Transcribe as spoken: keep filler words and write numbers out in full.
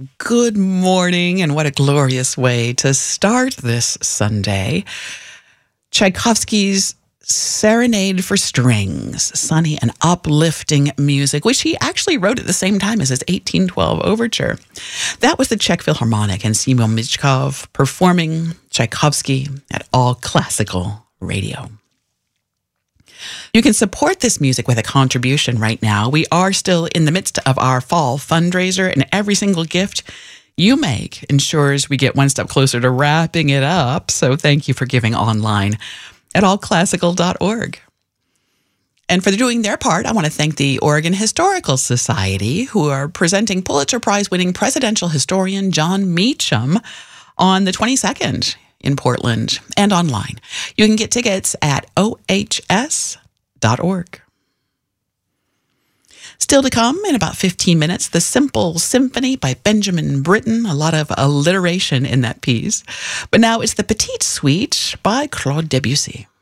Good morning, and what a glorious way to start this Sunday. Tchaikovsky's Serenade for Strings, sunny and uplifting music, which he actually wrote at the same time as his eighteen twelve overture. That was the Czech Philharmonic and Semyon Michkov performing Tchaikovsky at All Classical Radio. You can support this music with a contribution right now. We are still in the midst of our fall fundraiser, and every single gift you make ensures we get one step closer to wrapping it up. So thank you for giving online at all classical dot org. And for doing their part, I want to thank the Oregon Historical Society, who are presenting Pulitzer Prize-winning presidential historian John Meacham on the twenty-second in Portland and online. You can get tickets at O H S dot org. Still to come in about fifteen minutes, The Simple Symphony by Benjamin Britten. A lot of alliteration in that piece. But now it's the Petite Suite by Claude Debussy.